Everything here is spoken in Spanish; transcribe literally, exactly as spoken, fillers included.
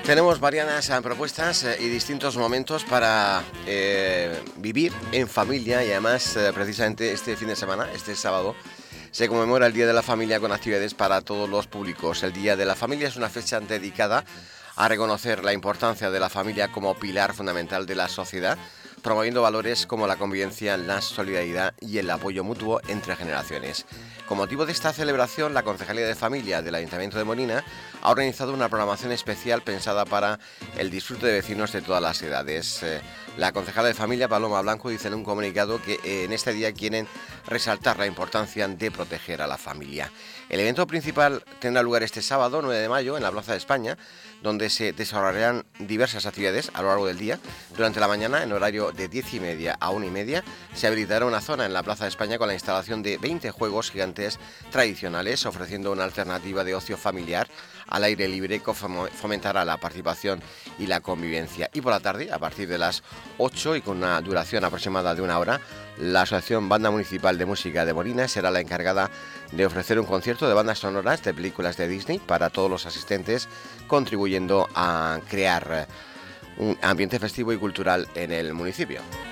Tenemos varias eh, propuestas eh, y distintos momentos para eh, vivir en familia y además eh, precisamente este fin de semana, este sábado, se conmemora el Día de la Familia con actividades para todos los públicos. El Día de la Familia es una fecha dedicada a reconocer la importancia de la familia como pilar fundamental de la sociedad, promoviendo valores como la convivencia, la solidaridad y el apoyo mutuo entre generaciones. Con motivo de esta celebración, la Concejalía de Familia del Ayuntamiento de Molina ha organizado una programación especial pensada para el disfrute de vecinos de todas las edades. Eh, la concejala de Familia, Paloma Blanco, dice en un comunicado que eh, en este día quieren resaltar la importancia de proteger a la familia. El evento principal tendrá lugar este sábado, nueve de mayo, en la Plaza de España, donde se desarrollarán diversas actividades a lo largo del día. Durante la mañana, en horario de diez y media a una y media, se habilitará una zona en la Plaza de España con la instalación de veinte juegos gigantes tradicionales, ofreciendo una alternativa de ocio familiar al aire libre que fomentará la participación y la convivencia. Y por la tarde, a partir de las ocho y con una duración aproximada de una hora, la Asociación Banda Municipal de Música de Molina será la encargada de ofrecer un concierto de bandas sonoras de películas de Disney para todos los asistentes, contribuyendo a crear un ambiente festivo y cultural en el municipio.